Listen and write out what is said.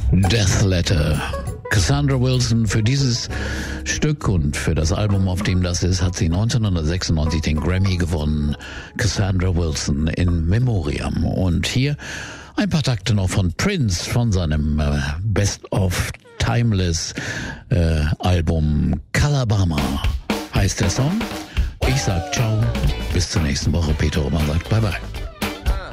Death Letter. Cassandra Wilson, für dieses Stück und für das Album, auf dem das ist, hat sie 1996 den Grammy gewonnen. Cassandra Wilson in Memoriam. Und hier ein paar Takte noch von Prince von seinem Best of Timeless Album Calabama heißt der Song. Ich sag ciao, bis zur nächsten Woche. Peter Roman sagt bye bye.